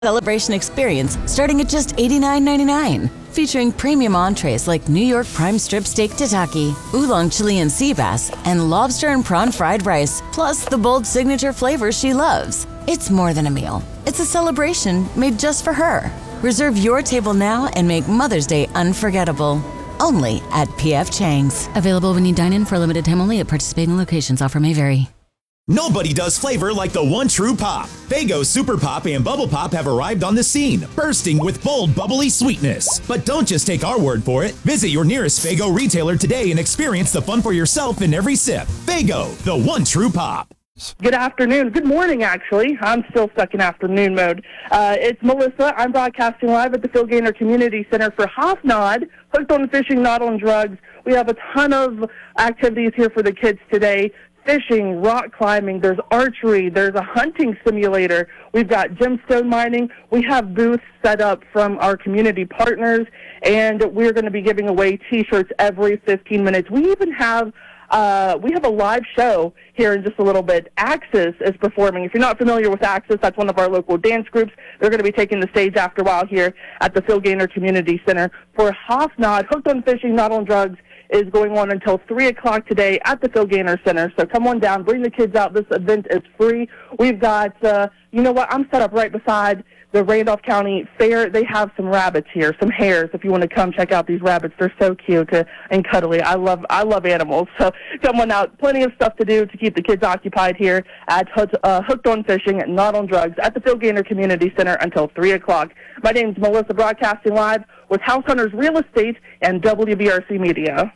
celebration experience starting at just $89.99. Featuring premium entrees like New York prime strip steak tataki, oolong Chilean sea bass, and lobster and prawn fried rice, plus the bold signature flavors she loves. It's more than a meal. It's a celebration made just for her. Reserve your table now and make Mother's Day unforgettable. Only at P.F. Chang's. Available when you dine in for a limited time only at participating locations. Offer may vary. Nobody does flavor like the one true pop. Faygo Super Pop and Bubble Pop have arrived on the scene, bursting with bold, bubbly sweetness. But don't just take our word for it. Visit your nearest Faygo retailer today and experience the fun for yourself in every sip. Faygo, the one true pop. Good afternoon. Good morning, actually. I'm still stuck in afternoon mode. It's Melissa. I'm broadcasting live at the Phil Gaynor Community Center for Hofnod, Hooked on Fishing, Not on Drugs. We have a ton of activities here for the kids today. Fishing, rock climbing, there's archery, there's a hunting simulator, we've got gemstone mining, we have booths set up from our community partners, and we're going to be giving away T-shirts every 15 minutes. We even have a live show here in just a little bit. Axis is performing. If you're not familiar with Axis, that's one of our local dance groups. They're going to be taking the stage after a while here at the Phil Gaynor Community Center. For Hofnod, Hooked on Fishing, Not on Drugs, is going on until 3 o'clock today at the Phil Gaynor Center. So come on down, bring the kids out. This event is free. We've got, you know what, I'm set up right beside the Randolph County Fair. They have some rabbits here, some hares, if you want to come check out these rabbits. They're so cute and cuddly. I love animals. So come on out. Plenty of stuff to do to keep the kids occupied here at Hooked on Fishing, Not on Drugs at the Phil Gaynor Community Center until 3 o'clock. My name's Melissa, broadcasting live with House Hunters Real Estate and WBRC Media.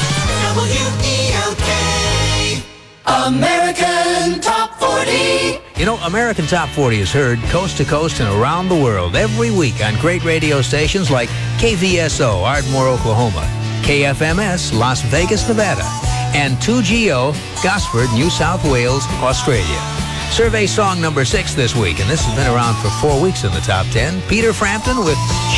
WELK, American Top 40. You know, American Top 40 is heard coast to coast and around the world every week on great radio stations like KVSO, Ardmore, Oklahoma, KFMS, Las Vegas, Nevada, and 2GO, Gosford, New South Wales, Australia. Survey song number 6 this week, and this has been around for 4 weeks in the top 10. Peter Frampton with